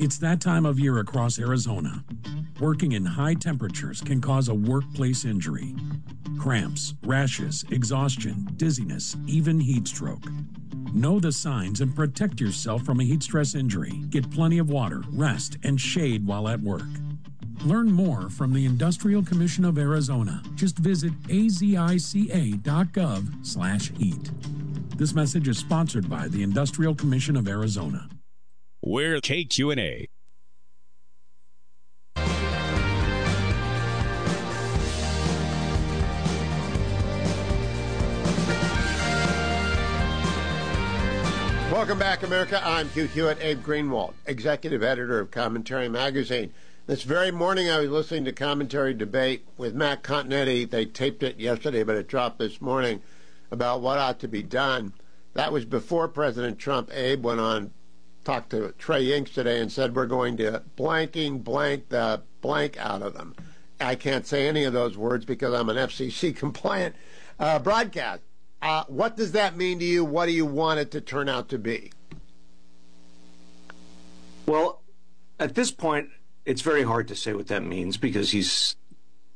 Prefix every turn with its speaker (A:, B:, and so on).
A: It's that time of year across Arizona. Working in high temperatures can cause a workplace injury. Cramps, rashes, exhaustion, dizziness, even heat stroke. Know the signs and protect yourself from a heat stress injury. Get plenty of water, rest, and shade while at work. Learn more from the Industrial Commission of Arizona. Just visit azica.gov/heat. This message is sponsored by the Industrial Commission of Arizona.
B: We're KQNA.
C: Welcome back, America. I'm Hugh Hewitt, Abe Greenwald, executive editor of Commentary Magazine. This very morning, I was listening to Commentary Debate with Matt Continetti. They taped it yesterday, but it dropped this morning, about what ought to be done. That was before President Trump. Abe went on, talked to Trey Yingst today and said, we're going to blank the blank out of them. I can't say any of those words because I'm an FCC-compliant broadcast. What does that mean to you? What do you want it to turn out to be?
D: Well, at this point, it's very hard to say what that means because he's